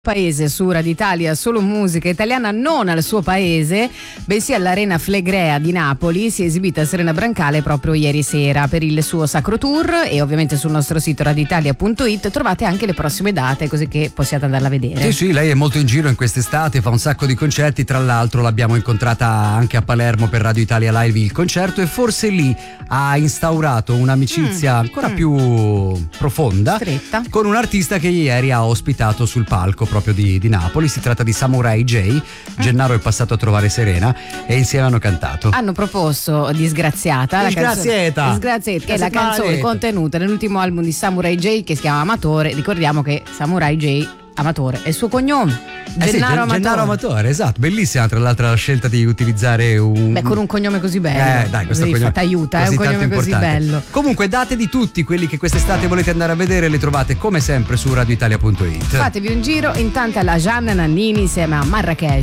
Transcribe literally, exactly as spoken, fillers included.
Paese su Radio Italia, solo musica italiana, non al suo paese, bensì all'Arena Flegrea di Napoli. Si è esibita Serena Brancale proprio ieri sera per il suo Sacro Tour, e ovviamente sul nostro sito radioitalia punto it trovate anche le prossime date, così che possiate andarla a vedere. Sì, sì, lei è molto in giro in quest'estate, fa un sacco di concerti, tra l'altro l'abbiamo incontrata anche a Palermo per Radio Italia Live il concerto, e forse lì ha instaurato un'amicizia mm, ancora mm. più profonda, stretta, con un artista che ieri ha ospitato sul palco proprio di, di Napoli. Si tratta di Samurai J. Gennaro è passato a trovare Serena e insieme hanno cantato. Hanno proposto Disgraziata, Disgrazieta, la canzone, Disgrazieta, che è la canzone contenuta nell'ultimo album di Samurai J, che si chiama Amatore. Ricordiamo che Samurai J Amatore è il suo cognome. Eh sì, Gennaro Amatore. Gennaro Amatore, esatto, bellissima tra l'altro la scelta di utilizzare un... Beh, con un cognome così bello. Eh, dai, questo cognome t'aiuta, è un cognome così bello. Comunque, date di tutti quelli che quest'estate volete andare a vedere, le trovate come sempre su radioitalia punto it. Fatevi un giro, intanto alla Gianna Nannini insieme a Marrakesh.